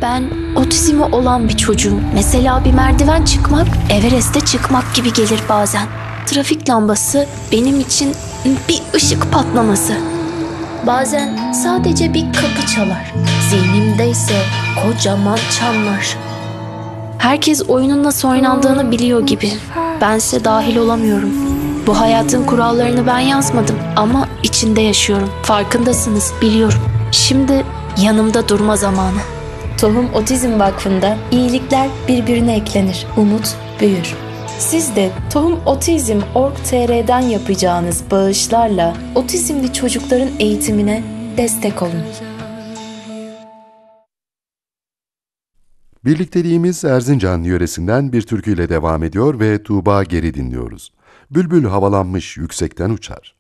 Ben otizmi olan bir çocuğum. Mesela bir merdiven çıkmak, Everest'e çıkmak gibi gelir bazen. Trafik lambası benim için bir ışık patlaması. Bazen sadece bir kapı çalar. Zihnimde ise kocaman çanlar. Herkes oyunun nasıl oynandığını biliyor gibi. Bense dahil olamıyorum. Bu hayatın kurallarını ben yazmadım ama içinde yaşıyorum. Farkındasınız, biliyorum. Şimdi yanımda durma zamanı. Tohum Otizm Vakfı'nda iyilikler birbirine eklenir, umut büyür. Siz de tohumotizm.org.tr'den yapacağınız bağışlarla otizmli çocukların eğitimine destek olun. Birlikteliğimiz Erzincan yöresinden bir türküyle devam ediyor ve Tuğba Geri dinliyoruz. Bülbül havalanmış yüksekten uçar.